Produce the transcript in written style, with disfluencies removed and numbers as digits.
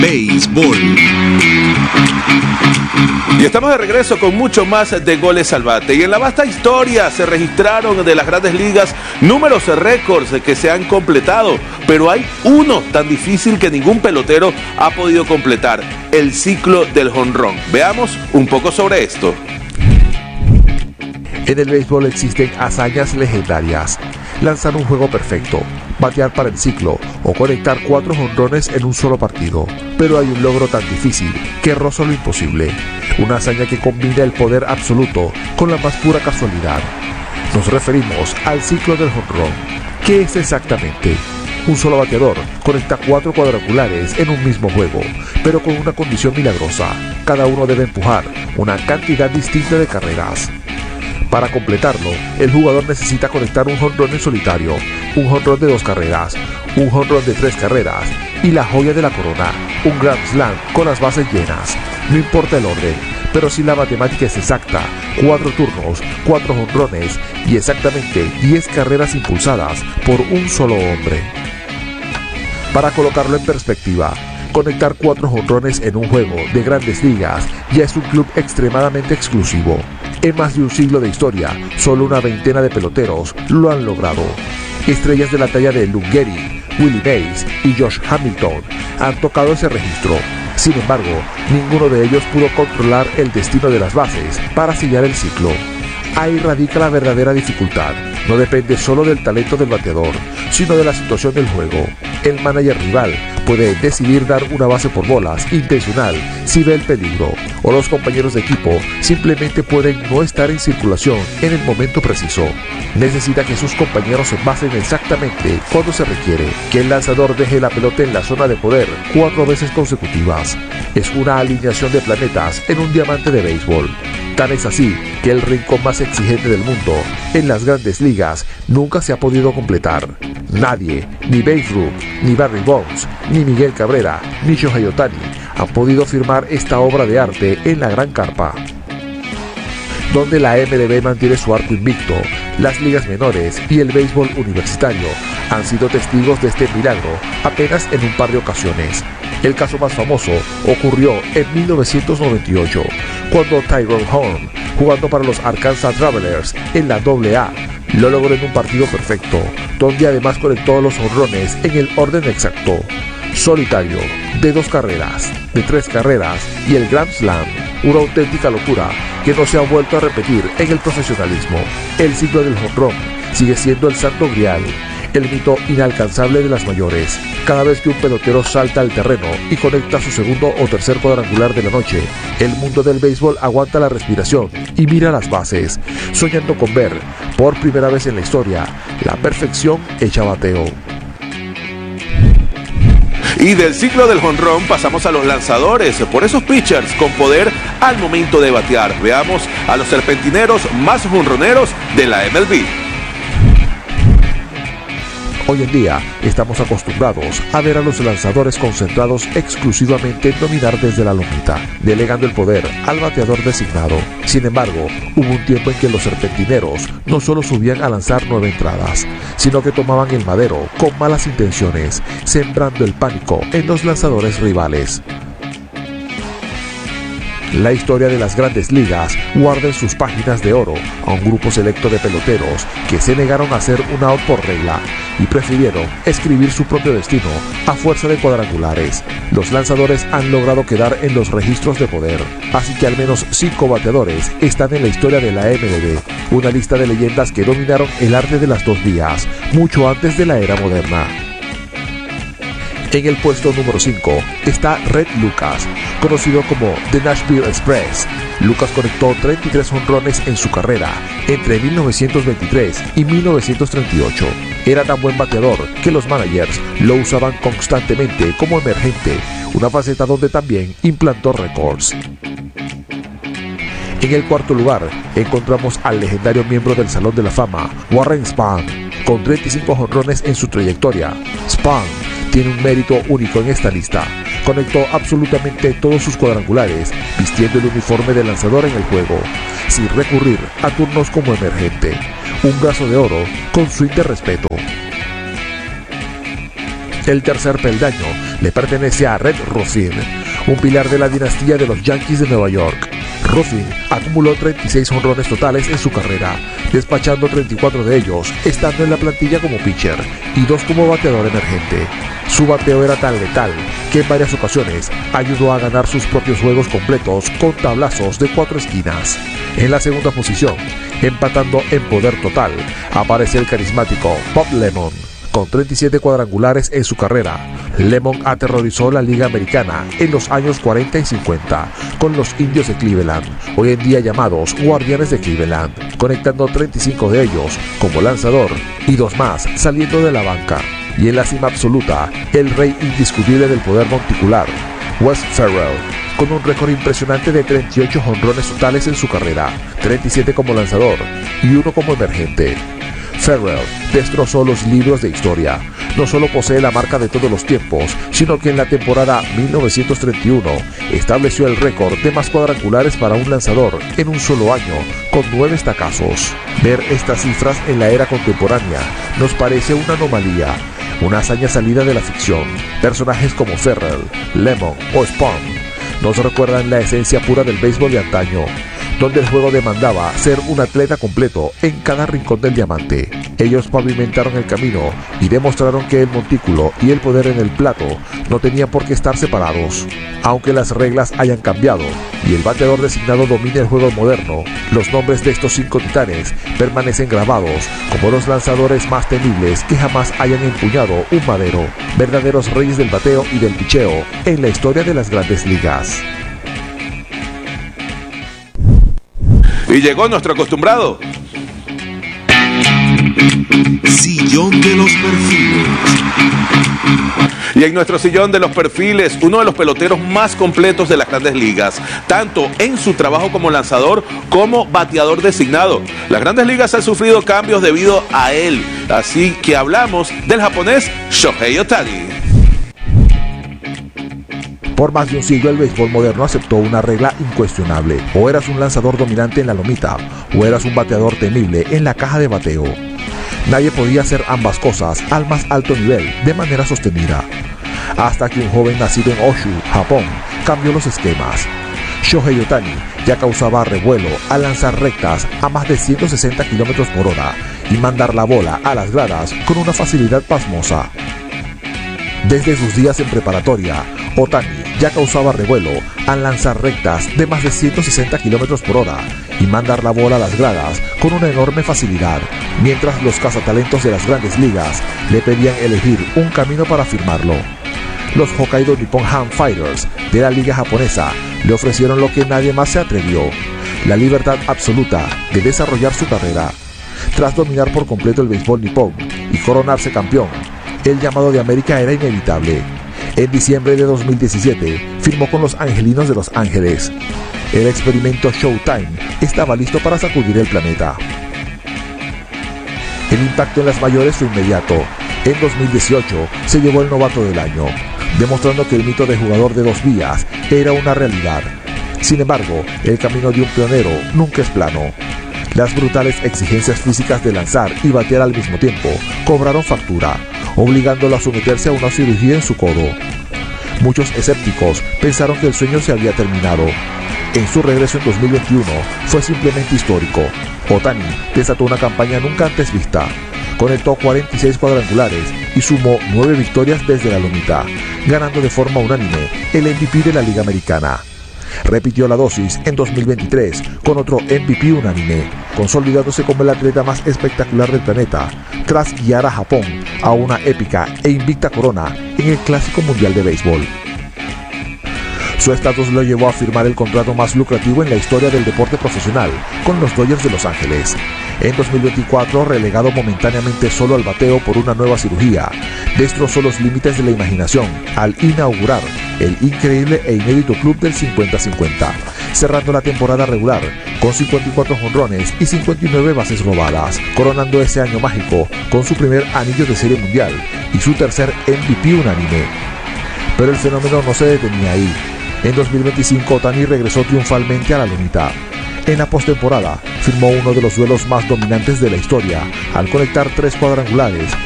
Béisbol. Y estamos de regreso con mucho más de Goles al Bate. Y en la vasta historia se registraron de las Grandes Ligas números récords que se han completado, pero hay uno tan difícil que ningún pelotero ha podido completar: el ciclo del jonrón. Veamos un poco sobre esto. En el béisbol existen hazañas legendarias: lanzar un juego perfecto, batear para el ciclo o conectar 4 jonrones en un solo partido. Pero hay un logro tan difícil que roza lo imposible, una hazaña que combina el poder absoluto con la más pura casualidad. Nos referimos al ciclo del jonrón. ¿Qué es exactamente? Un solo bateador conecta 4 cuadrangulares en un mismo juego, pero con una condición milagrosa: cada uno debe empujar una cantidad distinta de carreras. Para completarlo, el jugador necesita conectar un jonrón en solitario, un jonrón de 2 carreras, un jonrón de 3 carreras y la joya de la corona, un Grand Slam con las bases llenas. No importa el orden, pero si la matemática es exacta: 4 turnos, 4 jonrones y exactamente 10 carreras impulsadas por un solo hombre. Para colocarlo en perspectiva, conectar 4 jonrones en un juego de Grandes Ligas ya es un club extremadamente exclusivo. En más de un siglo de historia, solo una veintena de peloteros lo han logrado. Estrellas de la talla de Lou Gehrig, Willie Mays y Josh Hamilton han tocado ese registro. Sin embargo, ninguno de ellos pudo controlar el destino de las bases para sellar el ciclo. Ahí radica la verdadera dificultad. No depende solo del talento del bateador, sino de la situación del juego. El manager rival puede decidir dar una base por bolas intencional si ve el peligro, o los compañeros de equipo simplemente pueden no estar en circulación en el momento preciso. Necesita que sus compañeros se basen exactamente cuando se requiere, que el lanzador deje la pelota en la zona de poder 4 veces consecutivas. Es una alineación de planetas en un diamante de béisbol. Tan es así que el rincón más exigente del mundo, en las Grandes Ligas, nunca se ha podido completar. Nadie, ni Babe Ruth, ni Barry Bonds, ni Miguel Cabrera, ni Shohei Ohtani, han podido firmar esta obra de arte en la gran carpa. Donde la MLB mantiene su arco invicto, las ligas menores y el béisbol universitario han sido testigos de este milagro apenas en un par de ocasiones. El caso más famoso ocurrió en 1998, cuando Tyrone Horn, jugando para los Arkansas Travelers en la AA, lo logró en un partido perfecto, donde además conectó los jonrones en el orden exacto: solitario, de 2 carreras, de 3 carreras y el Grand Slam. Una auténtica locura que no se ha vuelto a repetir en el profesionalismo. El ciclo del jonrón sigue siendo el santo grial, el mito inalcanzable de las mayores. Cada vez que un pelotero salta al terreno y conecta su segundo o tercer cuadrangular de la noche, el mundo del béisbol aguanta la respiración y mira las bases, soñando con ver, por primera vez en la historia, la perfección hecha bateo. Y del ciclo del jonrón pasamos a los lanzadores, por esos pitchers con poder al momento de batear. Veamos a los serpentineros más jonroneros de la MLB. Hoy en día estamos acostumbrados a ver a los lanzadores concentrados exclusivamente en dominar desde la lomita, delegando el poder al bateador designado. Sin embargo, hubo un tiempo en que los serpentineros no solo subían a lanzar 9 entradas, sino que tomaban el madero con malas intenciones, sembrando el pánico en los lanzadores rivales. La historia de las Grandes Ligas guarda en sus páginas de oro a un grupo selecto de peloteros que se negaron a hacer un out por regla y prefirieron escribir su propio destino a fuerza de cuadrangulares. Los lanzadores han logrado quedar en los registros de poder, así que al menos 5 bateadores están en la historia de la MLB, una lista de leyendas que dominaron el arte de las 2 vías, mucho antes de la era moderna. En el puesto número 5 está Red Lucas, conocido como The Nashville Express. Lucas conectó 33 jonrones en su carrera entre 1923 y 1938. Era tan buen bateador que los managers lo usaban constantemente como emergente, una faceta donde también implantó récords. En el cuarto lugar encontramos al legendario miembro del Salón de la Fama, Warren Spahn, con 35 jonrones en su trayectoria. Spahn tiene un mérito único en esta lista. Conectó absolutamente todos sus cuadrangulares vistiendo el uniforme de lanzador en el juego, sin recurrir a turnos como emergente. Un brazo de oro con swing de respeto. El tercer peldaño le pertenece a Red Ruffin, un pilar de la dinastía de los Yankees de Nueva York. Ruffin acumuló 36 jonrones totales en su carrera, despachando 34 de ellos, estando en la plantilla como pitcher y 2 como bateador emergente. Su bateo era tan letal que en varias ocasiones ayudó a ganar sus propios juegos completos con tablazos de 4 esquinas. En la segunda posición, empatando en poder total, aparece el carismático Bob Lemon, con 37 cuadrangulares en su carrera. Lemon aterrorizó la Liga Americana en los años 40 y 50 con los Indios de Cleveland, hoy en día llamados Guardianes de Cleveland, conectando 35 de ellos como lanzador y 2 más saliendo de la banca. Y en la cima absoluta, el rey indiscutible del poder monticular, Wes Ferrell, con un récord impresionante de 38 jonrones totales en su carrera, 37 como lanzador y 1 como emergente. Ferrell destrozó los libros de historia. No solo posee la marca de todos los tiempos, sino que en la temporada 1931 estableció el récord de más cuadrangulares para un lanzador en un solo año, con 9 estacazos. Ver estas cifras en la era contemporánea nos parece una anomalía, una hazaña salida de la ficción. Personajes como Ferrell, Lemon o Spawn nos recuerdan la esencia pura del béisbol de antaño, donde el juego demandaba ser un atleta completo en cada rincón del diamante. Ellos pavimentaron el camino y demostraron que el montículo y el poder en el plato no tenían por qué estar separados. Aunque las reglas hayan cambiado y el bateador designado domine el juego moderno, los nombres de estos 5 titanes permanecen grabados como los lanzadores más temibles que jamás hayan empuñado un madero, verdaderos reyes del bateo y del picheo en la historia de las grandes ligas. Y llegó nuestro acostumbrado Sillón de los perfiles. Y en nuestro sillón de los perfiles, uno de los peloteros más completos de las grandes ligas, tanto en su trabajo como lanzador como bateador designado. Las grandes ligas han sufrido cambios debido a él, así que hablamos del japonés Shohei Ohtani. Por más de un siglo el béisbol moderno aceptó una regla incuestionable: o eras un lanzador dominante en la lomita, o eras un bateador temible en la caja de bateo. Nadie podía hacer ambas cosas al más alto nivel de manera sostenida, hasta que un joven nacido en Oshu, Japón, cambió los esquemas. Shohei Ohtani ya causaba revuelo al lanzar rectas a más de 160 km por hora y mandar la bola a las gradas con una facilidad pasmosa. Desde sus días en preparatoria, Ohtani ya causaba revuelo al lanzar rectas de más de 160 km por hora y mandar la bola a las gradas con una enorme facilidad, mientras los cazatalentos de las grandes ligas le pedían elegir un camino para firmarlo. Los Hokkaido Nippon Ham Fighters de la liga japonesa le ofrecieron lo que nadie más se atrevió: la libertad absoluta de desarrollar su carrera. Tras dominar por completo el béisbol nipón y coronarse campeón, el llamado de América era inevitable. En diciembre de 2017 firmó con los Angelinos de Los Ángeles. El experimento Showtime estaba listo para sacudir el planeta. El impacto en las mayores fue inmediato. En 2018 se llevó el novato del año, demostrando que el mito de jugador de 2 vías era una realidad. Sin embargo, el camino de un pionero nunca es plano. Las brutales exigencias físicas de lanzar y batear al mismo tiempo cobraron factura, obligándolo a someterse a una cirugía en su codo. Muchos escépticos pensaron que el sueño se había terminado. En su regreso en 2021 fue simplemente histórico. Ohtani desató una campaña nunca antes vista. Conectó 46 cuadrangulares y sumó 9 victorias desde la lomita, ganando de forma unánime el MVP de la Liga Americana. Repitió la dosis en 2023 con otro MVP unánime, consolidándose como el atleta más espectacular del planeta, tras guiar a Japón a una épica e invicta corona en el Clásico Mundial de Béisbol. Su estatus lo llevó a firmar el contrato más lucrativo en la historia del deporte profesional con los Dodgers de Los Ángeles. En 2024, relegado momentáneamente solo al bateo por una nueva cirugía, destrozó los límites de la imaginación al inaugurar el increíble e inédito club del 50-50, cerrando la temporada regular con 54 jonrones y 59 bases robadas, coronando ese año mágico con su primer anillo de Serie Mundial y su tercer MVP unánime. Pero el fenómeno no se detenía ahí. En 2025, Ohtani regresó triunfalmente a la lomita. En la postemporada, firmó uno de los duelos más dominantes de la historia, al conectar 3 cuadrangulares